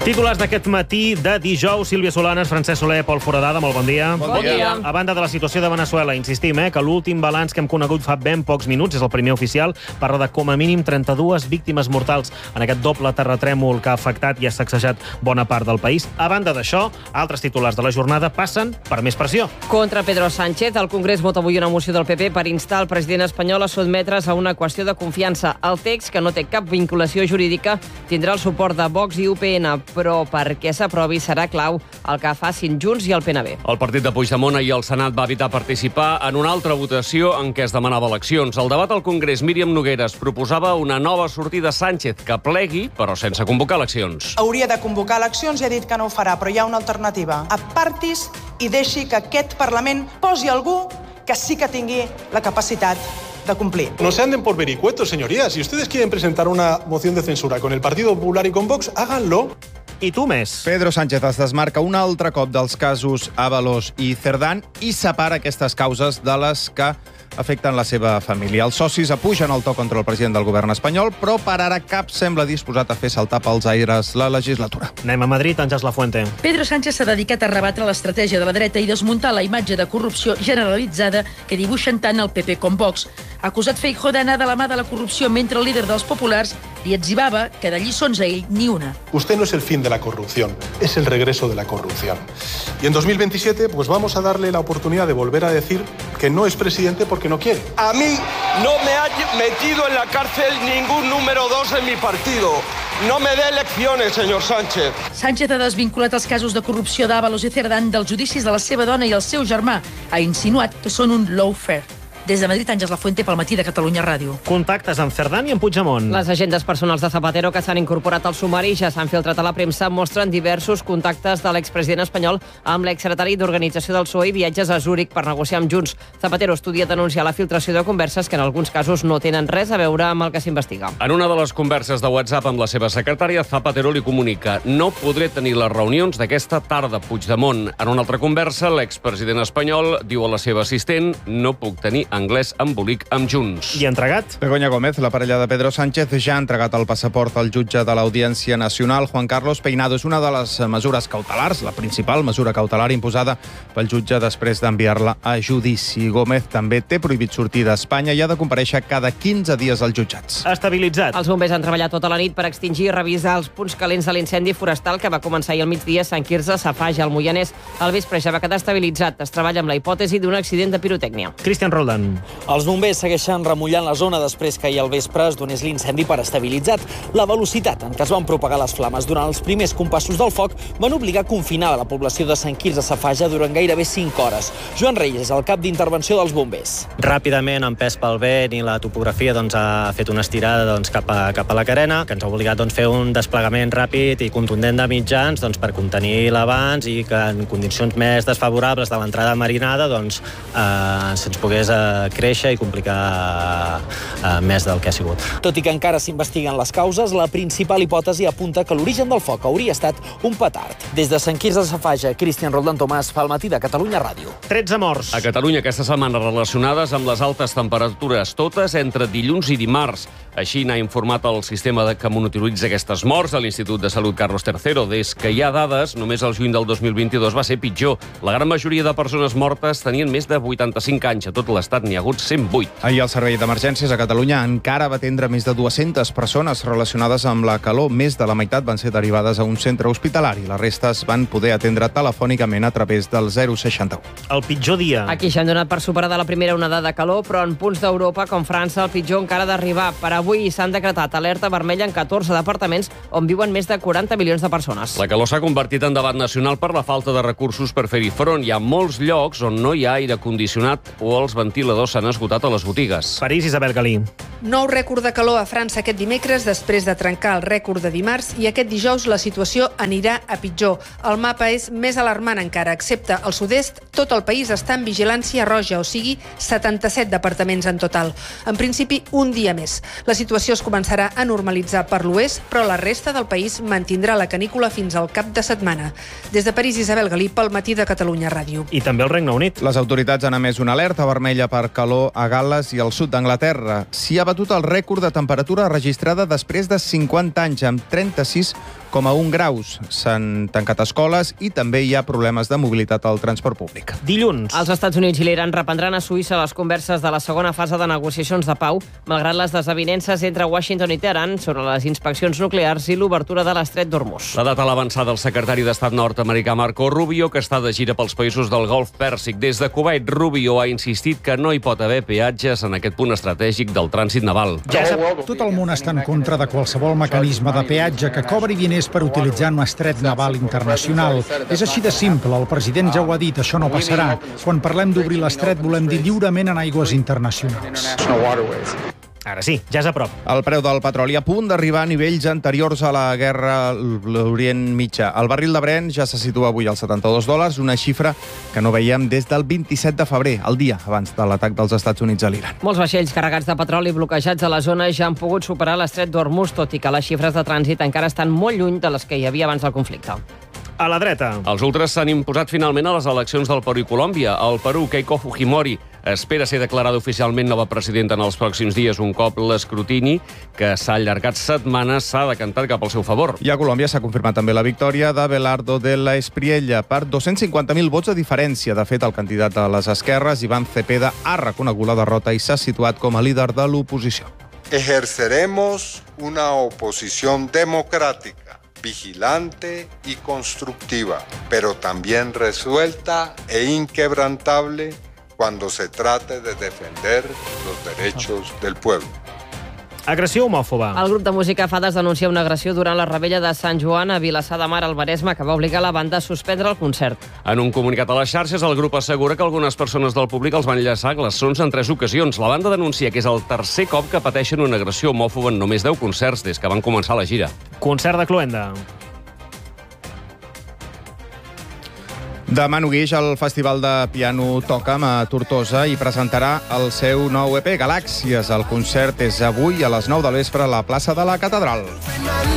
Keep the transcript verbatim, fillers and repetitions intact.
Titulars d'aquest matí de dijous, Sílvia Solanes, Francesc Soler, Pol Foradada, molt bon dia. Bon, bon dia. dia. A banda de la situació de Veneçuela, insistim eh, que l'últim balanç que hem conegut fa ben pocs minuts, és el primer oficial, parla de com a mínim trenta-dues víctimes mortals en aquest doble terratrèmol que ha afectat i ha sacsejat bona part del país. A banda d'això, altres titulars de la jornada passen per més pressió. Contra Pedro Sánchez, el Congrés vota avui una moció del P P per instar el president espanyol a sotmetre's a una qüestió de confiança. El text, que no té cap vinculació jurídica, tindrà el suport de Vox i U P N, però perquè s'aprovi serà clau el que facin Junts i el P N B. El partit de Puigdemont i el Senat va evitar participar en una altra votació en què es demanava eleccions. El debat al Congrés, Míriam Nogueras proposava una nova sortida Sánchez que plegui, però sense convocar eleccions. Hauria de convocar eleccions i ha dit que no ho farà, però hi ha una alternativa. Apartis i deixi que aquest Parlament posi algú que sí que tingui la capacitat de cumplir. No se anden por vericuetos, señorías. Si ustedes quieren presentar una moción de censura con el Partido Popular y con Vox, háganlo. I tu més. Pedro Sánchez es desmarca un altre cop dels casos Ábalos i Cerdán i separa aquestes causes de les que afecten la seva família. Els socis apugen el to contra el president del govern espanyol, però per ara cap sembla disposat a fer saltar pels aires la legislatura. Anem a Madrid, Àngels Lafuente. Pedro Sánchez s'ha dedicat a rebatre l'estratègia de la dreta i desmuntar la imatge de corrupció generalitzada que dibuixen tant el P P com Vox. Ha acusat Feijóo d'anar de la mà de la corrupció mentre el líder dels populars li etzibava que de lliçons a ell ni una. Usted no es el fin de la corrupción, es el regreso de la corrupción. Y en dos mil veintisiete, pues vamos a darle la oportunidad de volver a decir que no es presidente porque no quiere. A mí no me ha metido en la cárcel ningún número dos en mi partido. No me dé lecciones, señor Sánchez. Sánchez ha desvinculat els casos de corrupció d'Ábalos i Cerdán dels judicis de la seva dona i el seu germà. Ha insinuat que són un lawfare. Des de Madrid, Àngels Lafuente, pel matí de Catalunya Ràdio. Contactes amb Cerdán i amb Puigdemont. Les agendes personals de Zapatero que s'han incorporat al sumari ja s'han filtrat a la premsa mostren diversos contactes de l'expresident espanyol amb l'exsecretari d'Organització del P S O E i viatges a Zúrich per negociar amb Junts. Zapatero estudia denunciar la filtració de converses que en alguns casos no tenen res a veure amb el que s'investiga. En una de les converses de WhatsApp amb la seva secretària, Zapatero li comunica: no podré tenir les reunions d'aquesta tarda, Puigdemont. En una altra conversa, l'expresident espanyol diu a la seva assistent: no puc tenir anglès embolic amb Junts. I entregat? Begoña Gómez, la parella de Pedro Sánchez, ja ha entregat el passaport al jutge de l'Audiència Nacional, Juan Carlos Peinado. És una de les mesures cautelars, la principal mesura cautelar imposada pel jutge després d'enviar-la a judici. Gómez també té prohibit sortir d'Espanya i ha de comparèixer cada quinze dies als jutjats. Estabilitzat. Els bombers han treballat tota la nit per extingir i revisar els punts calents de l'incendi forestal que va començar ahir al migdia a Sant Quirze, Safaja, al Moianès. Al vespre ja va quedar estabilitzat. Es treballa amb la hipòtesi d'un accident de pirotècnia. Cristian Roldán. Els bombers segueixen remullant la zona després que ahir al vespre es donés l'incendi per estabilitzat. La velocitat en què es van propagar les flames durant els primers compassos del foc van obligar a confinar la població de Sant Quirze Safaja durant gairebé cinc hores. Joan Reyes, el cap d'intervenció dels bombers. Ràpidament, empès pel vent i la topografia, doncs, ha fet una estirada doncs, cap, a, cap a la carena, que ens ha obligat doncs, a fer un desplegament ràpid i contundent de mitjans doncs, per contenir l'avanç i que en condicions més desfavorables de l'entrada marinada doncs, eh, se'ns pogués eh, créixer i complicar eh, més del que ha sigut. Tot i que encara s'investiguen les causes, la principal hipòtesi apunta que l'origen del foc hauria estat un petard. Des de Sant Quirze de Safaja, Cristian Roldán Tomàs, pel matí de Catalunya Ràdio. tretze morts. A Catalunya aquesta setmana relacionades amb les altes temperatures, totes entre dilluns i dimarts. Així n'ha informat el sistema que monitoritza aquestes morts a l'Institut de Salut Carlos tercero. Des que hi ha dades, només el juny del dos mil vint-i-dos va ser pitjor. La gran majoria de persones mortes tenien més de vuitanta-cinc anys. A tot l'estat n'hi ha hagut cent vuit. Ahir el Servei d'Emergències a Catalunya encara va atendre més de dues-centes persones relacionades amb la calor. Més de la meitat van ser derivades a un centre hospitalari. Les restes van poder atendre telefònicament a través del zero seixanta-u. El pitjor dia. Aquí ja han donat per superada la primera onada de calor, però en punts d'Europa, com França, el pitjor encara d'arribar. Per avui s'han decretat alerta vermella en catorze departaments on viuen més de quaranta milions de persones. La calor s'ha convertit en debat nacional per la falta de recursos per fer-hi front. Hi ha molts llocs on no hi ha aire condicionat o els ventiladors s'han esgotat a les botigues. París, Isabel Galí. Nou rècord de calor a França aquest dimecres després de trencar el rècord de dimarts i aquest dijous la situació anirà a pitjor. El mapa és més alarmant encara. Excepte el sud-est, tot el país està en vigilància roja, o sigui, setanta-set departaments en total. En principi, un dia més. La situació es començarà a normalitzar per l'oest, però la resta del país mantindrà la canícula fins al cap de setmana. Des de París, Isabel Galí, pel matí de Catalunya Ràdio. I també el Regne Unit. Les autoritats han emès una alerta vermella per calor a Gal·les i al sud d'Anglaterra. S'hi ha batut el rècord de temperatura registrada després de cinquanta anys, amb trenta-sis coma un graus. S'han tancat escoles i també hi ha problemes de mobilitat al transport públic. Dilluns. Els Estats Units i l'Iran reprendran a Suïssa les converses de la segona fase de negociacions de pau, malgrat les desavinences entre Washington i Teheran sobre les inspeccions nuclears i l'obertura de l'estret d'Hormuz. La data l'ha avançada el secretari d'Estat nord-americà Marco Rubio, que està de gira pels països del Golf Pèrsic. Des de Kuwait, Rubio ha insistit que no hi pot haver peatges en aquest punt estratègic del trànsit naval. Tot el món està en contra de qualsevol mecanisme de peatge que cobri diners per utilitzar un estret naval internacional. És així de simple, el president ja ho ha dit, això no passarà. Quan parlem d'obrir l'estret volem dir lliurement en aigües internacionals. Ara sí, ja és a prop. El preu del petroli a punt d'arribar a nivells anteriors a la guerra a l'Orient Mitjà. El barril de Brent ja se situa avui als setanta-dos dòlars, una xifra que no veiem des del vint-i-set de febrer, el dia abans de l'atac dels Estats Units a l'Iran. Molts vaixells carregats de petroli bloquejats a la zona ja han pogut superar l'estret d'Hormuz, tot i que les xifres de trànsit encara estan molt lluny de les que hi havia abans del conflicte. A la dreta. Els ultres s'han imposat finalment a les eleccions del Perú i Colòmbia. Al Perú, Keiko Fujimori espera ser declarada oficialment nova presidenta en els pròxims dies, un cop l'escrutini, que s'ha allargat setmanes, s'ha decantat cap al seu favor. I a Colòmbia s'ha confirmat també la victòria d'Abelardo de la Espriella per dos-cents cinquanta mil vots de diferència. De fet, el candidat a les esquerres, Iván Cepeda, ha reconegut la derrota i s'ha situat com a líder de l'oposició. Ejerceremos una oposición democrática, vigilante y constructiva, pero también resuelta e inquebrantable cuando se trate de defender los derechos del pueblo. Agressió homòfoba. El grup de música Fades denuncia una agressió durant la revetlla de Sant Joan a Vilassar de Mar, al Maresme, que va obligar la banda a suspendre el concert. En un comunicat a les xarxes, el grup assegura que algunes persones del públic els van llaçar glaçons en tres ocasions. La banda denuncia que és el tercer cop que pateixen una agressió homòfoba en només deu concerts des que van començar la gira. Concert de Cloenda. Demà Guix, el Festival de Piano Toca'm a Tortosa i presentarà el seu nou E P, Galàxies. El concert és avui a les nou del vespre a la plaça de la Catedral.